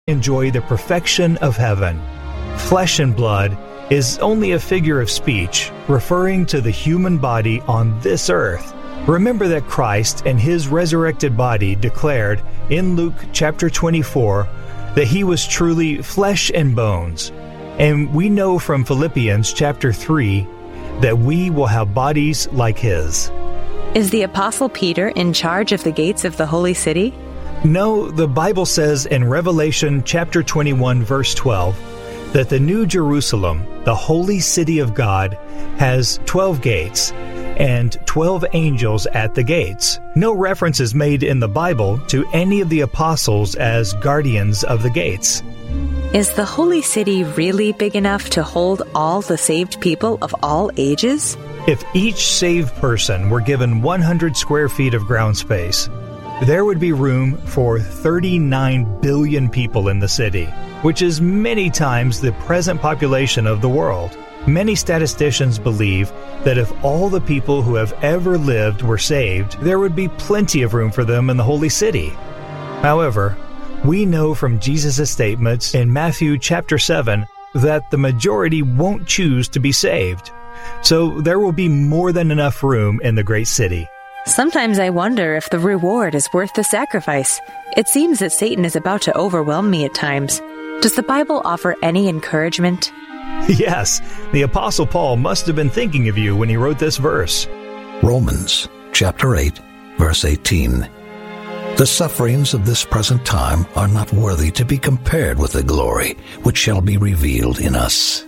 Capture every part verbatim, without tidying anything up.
enjoy the perfection of heaven. Flesh and blood is only a figure of speech, referring to the human body on this earth. Remember that Christ and his resurrected body declared in Luke chapter twenty-four that he was truly flesh and bones. And we know from Philippians chapter three that we will have bodies like his. Is the Apostle Peter in charge of the gates of the holy city? No, the Bible says in Revelation chapter twenty-one verse twelve that the New Jerusalem, the holy city of God, has twelve gates and twelve angels at the gates. No reference is made in the Bible to any of the apostles as guardians of the gates. Is the holy city really big enough to hold all the saved people of all ages? If each saved person were given one hundred square feet of ground space, there would be room for thirty-nine billion people in the city, which is many times the present population of the world. Many statisticians believe that if all the people who have ever lived were saved, there would be plenty of room for them in the holy city. However, we know from Jesus' statements in Matthew chapter seven that the majority won't choose to be saved. So there will be more than enough room in the great city. Sometimes I wonder if the reward is worth the sacrifice. It seems that Satan is about to overwhelm me at times. Does the Bible offer any encouragement? Yes, the Apostle Paul must have been thinking of you when he wrote this verse. Romans chapter eight, verse eighteen. The sufferings of this present time are not worthy to be compared with the glory which shall be revealed in us.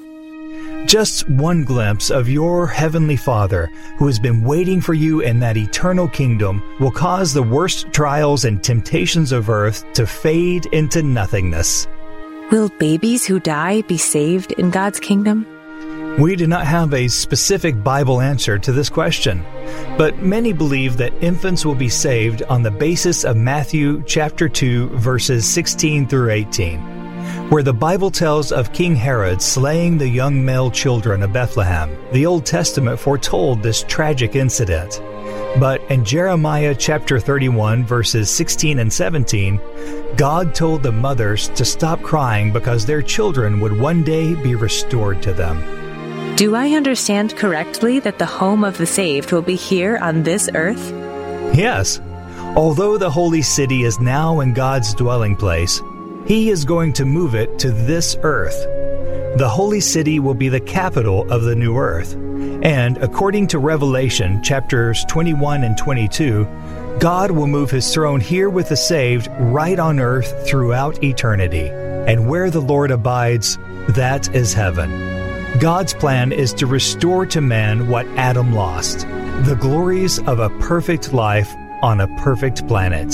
Just one glimpse of your heavenly Father, who has been waiting for you in that eternal kingdom, will cause the worst trials and temptations of earth to fade into nothingness. Will babies who die be saved in God's kingdom? We do not have a specific Bible answer to this question, but many believe that infants will be saved on the basis of Matthew chapter two, verses sixteen through eighteen, where the Bible tells of King Herod slaying the young male children of Bethlehem. The Old Testament foretold this tragic incident. But in Jeremiah chapter thirty-one, verses sixteen and seventeen, God told the mothers to stop crying because their children would one day be restored to them. Do I understand correctly that the home of the saved will be here on this earth? Yes. Although the holy city is now in God's dwelling place, He is going to move it to this earth. The holy city will be the capital of the new earth. And according to Revelation chapters twenty-one and twenty-two, God will move His throne here with the saved right on earth throughout eternity. And where the Lord abides, that is heaven. God's plan is to restore to man what Adam lost, the glories of a perfect life on a perfect planet.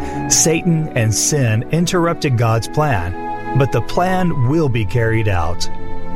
Satan and sin interrupted God's plan, but the plan will be carried out.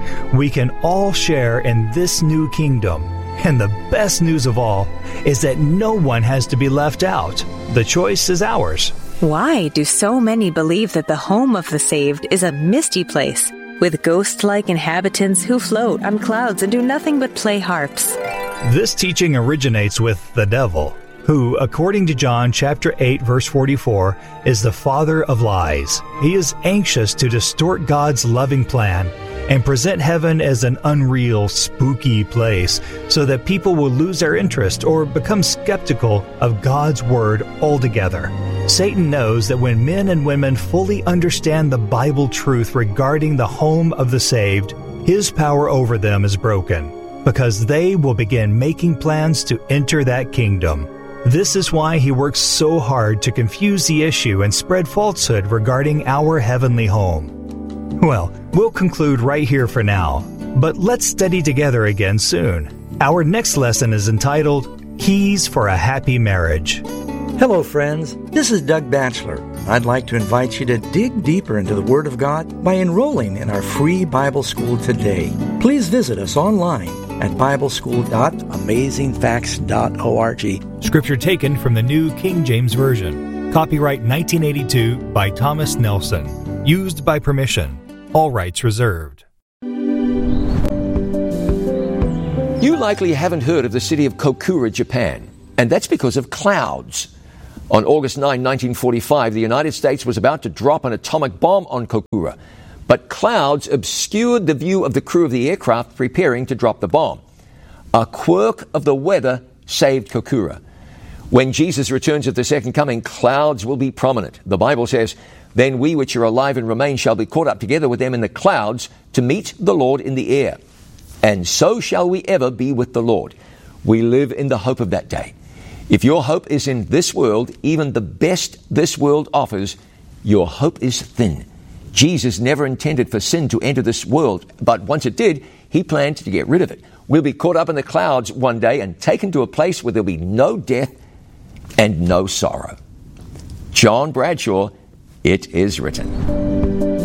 We can all share in this new kingdom, and the best news of all is that no one has to be left out. The choice is ours. Why do so many believe that the home of the saved is a misty place, with ghost-like inhabitants who float on clouds and do nothing but play harps? This teaching originates with the devil, who, according to John chapter eight, verse forty-four, is the father of lies. He is anxious to distort God's loving plan and present heaven as an unreal, spooky place so that people will lose their interest or become skeptical of God's word altogether. Satan knows that when men and women fully understand the Bible truth regarding the home of the saved, his power over them is broken, because they will begin making plans to enter that kingdom. This is why he works so hard to confuse the issue and spread falsehood regarding our heavenly home. Well, we'll conclude right here for now, but let's study together again soon. Our next lesson is entitled, Keys for a Happy Marriage. Hello, friends. This is Doug Batchelor. I'd like to invite you to dig deeper into the Word of God by enrolling in our free Bible school today. Please visit us online at bible school dot amazing facts dot org. Scripture taken from the New King James Version. Copyright nineteen eighty-two by Thomas Nelson. Used by permission. All rights reserved. You likely haven't heard of the city of Kokura, Japan, and that's because of clouds. On August ninth, nineteen forty-five, the United States was about to drop an atomic bomb on Kokura, but clouds obscured the view of the crew of the aircraft preparing to drop the bomb. A quirk of the weather saved Kokura. When Jesus returns at the second coming, clouds will be prominent. The Bible says, "Then we which are alive and remain shall be caught up together with them in the clouds to meet the Lord in the air. And so shall we ever be with the Lord." We live in the hope of that day. If your hope is in this world, even the best this world offers, your hope is thin. Jesus never intended for sin to enter this world, but once it did, he planned to get rid of it. We'll be caught up in the clouds one day and taken to a place where there'll be no death and no sorrow. John Bradshaw, It Is Written.